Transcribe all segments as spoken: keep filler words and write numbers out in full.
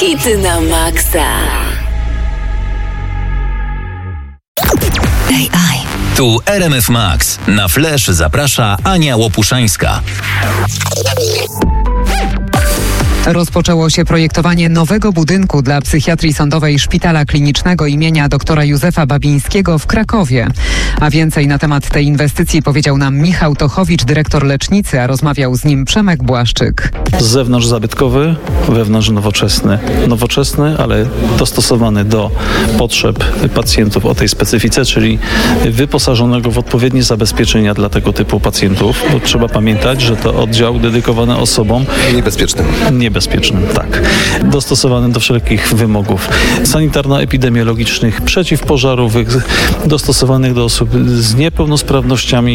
Hity na maksa. A I. Tu R M F Max. Na Flash zaprasza Ania Łopuszańska. Rozpoczęło się projektowanie nowego budynku dla psychiatrii sądowej Szpitala Klinicznego imienia doktora Józefa Babińskiego w Krakowie. A więcej na temat tej inwestycji powiedział nam Michał Tochowicz, dyrektor lecznicy, a rozmawiał z nim Przemek Błaszczyk. Z zewnątrz zabytkowy, wewnątrz nowoczesny. Nowoczesny, ale dostosowany do potrzeb pacjentów o tej specyfice, czyli wyposażonego w odpowiednie zabezpieczenia dla tego typu pacjentów. Bo trzeba pamiętać, że to oddział dedykowany osobom niebezpiecznym. Niebezpiecznym, tak. Dostosowany do wszelkich wymogów sanitarno-epidemiologicznych, przeciwpożarowych, dostosowanych do osób z niepełnosprawnościami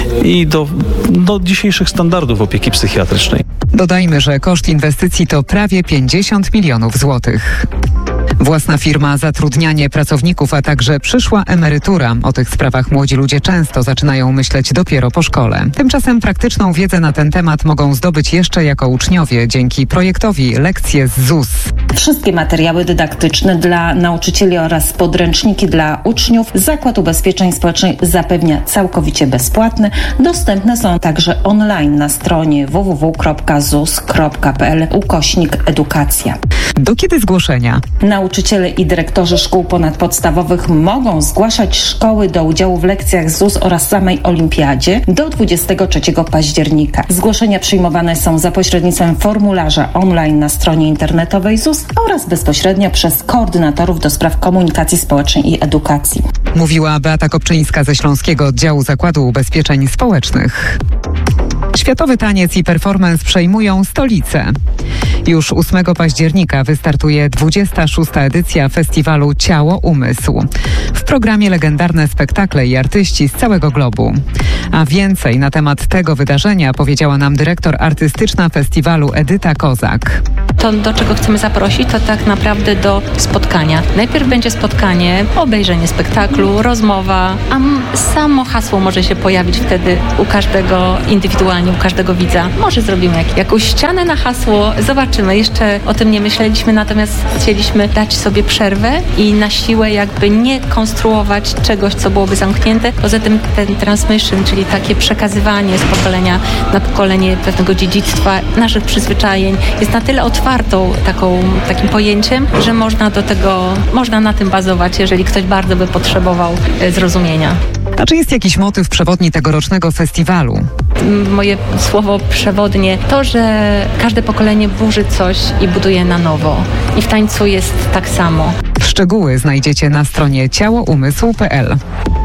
i do, do dzisiejszych standardów opieki psychiatrycznej. Dodajmy, że koszt inwestycji to prawie pięćdziesiąt milionów złotych. Własna firma, zatrudnianie pracowników, a także przyszła emerytura. O tych sprawach młodzi ludzie często zaczynają myśleć dopiero po szkole. Tymczasem praktyczną wiedzę na ten temat mogą zdobyć jeszcze jako uczniowie dzięki projektowi Lekcje z Z U S. Wszystkie materiały dydaktyczne dla nauczycieli oraz podręczniki dla uczniów Zakład Ubezpieczeń Społecznych zapewnia całkowicie bezpłatne. Dostępne są także online na stronie w w w kropka zus kropka p l ukośnik edukacja. Do kiedy zgłoszenia? Nauczyciele i dyrektorzy szkół ponadpodstawowych mogą zgłaszać szkoły do udziału w lekcjach Z U S oraz samej olimpiadzie do dwudziestego trzeciego października. Zgłoszenia przyjmowane są za pośrednictwem formularza online na stronie internetowej Z U S oraz bezpośrednio przez koordynatorów do spraw komunikacji społecznej i edukacji. Mówiła Beata Kopczyńska ze Śląskiego Oddziału Zakładu Ubezpieczeń Społecznych. Światowy taniec i performance przejmują stolicę. Już ósmego października wystartuje dwudziesta szósta edycja festiwalu Ciało-Umysł. W programie legendarne spektakle i artyści z całego globu. A więcej na temat tego wydarzenia powiedziała nam dyrektor artystyczna festiwalu Edyta Kozak. To, do czego chcemy zaprosić, to tak naprawdę do spotkania. Najpierw będzie spotkanie, obejrzenie spektaklu, rozmowa, a samo hasło może się pojawić wtedy u każdego indywidualnie, u każdego widza. Może zrobimy jak, jakąś ścianę na hasło, zobaczymy. Jeszcze o tym nie myśleliśmy, natomiast chcieliśmy dać sobie przerwę i na siłę jakby nie konstruować czegoś, co byłoby zamknięte. Poza tym ten transmission, czyli takie przekazywanie z pokolenia na pokolenie pewnego dziedzictwa, naszych przyzwyczajeń, jest na tyle otwartą taką, takim pojęciem, że można do tego, można na tym bazować, jeżeli ktoś bardzo by potrzebował zrozumienia. A czy jest jakiś motyw przewodni tegorocznego festiwalu? Moje słowo przewodnie to, że każde pokolenie burzy coś i buduje na nowo. I w tańcu jest tak samo. Szczegóły znajdziecie na stronie ciało umysł kropka p l.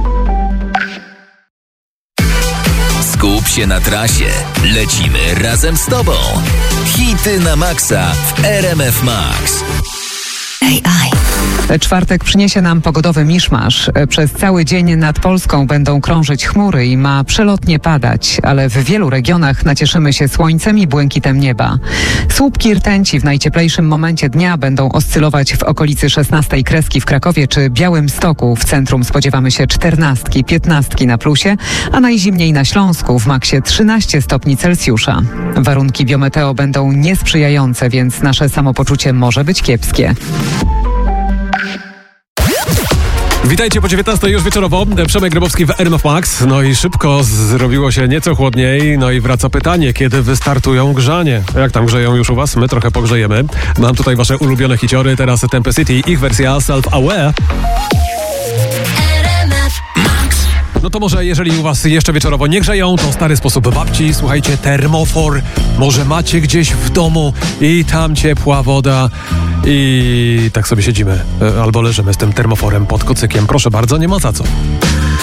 Skup się na trasie. Lecimy razem z Tobą. Hity na maksa w R M F Max. A I. Czwartek przyniesie nam pogodowy miszmasz. Przez cały dzień nad Polską będą krążyć chmury i ma przelotnie padać, ale w wielu regionach nacieszymy się słońcem i błękitem nieba. Słupki rtęci w najcieplejszym momencie dnia będą oscylować w okolicy szesnastej kreski w Krakowie czy Białymstoku. W centrum spodziewamy się czternastki, piętnastki na plusie, a najzimniej na Śląsku w maksie trzynaście stopni Celsjusza. Warunki biometeo będą niesprzyjające, więc nasze samopoczucie może być kiepskie. Witajcie po dziewiętnastej już wieczorowo. Przemek Grabowski w R M F Max. No i szybko zrobiło się nieco chłodniej. No i wraca pytanie, kiedy wystartują grzanie? Jak tam grzeją już u was? My trochę pogrzejemy. Mam tutaj wasze ulubione hiciory. Teraz Tempest, ich wersja Self-Aware. No to może jeżeli u was jeszcze wieczorowo nie grzeją, to stary sposób babci, słuchajcie, termofor. Może macie gdzieś w domu i tam ciepła woda i tak sobie siedzimy albo leżymy z tym termoforem pod kocykiem. Proszę bardzo, nie ma za co.